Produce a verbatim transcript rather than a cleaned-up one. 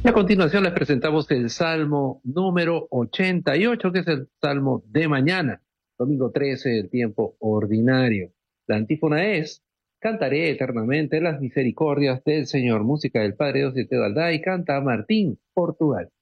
Y a continuación les presentamos el Salmo número ochenta y ocho, que es el Salmo de mañana, domingo trece del tiempo ordinario. La antífona es: cantaré eternamente las misericordias del Señor. Música del Padre José Teodaldá y canta Martín Portugal.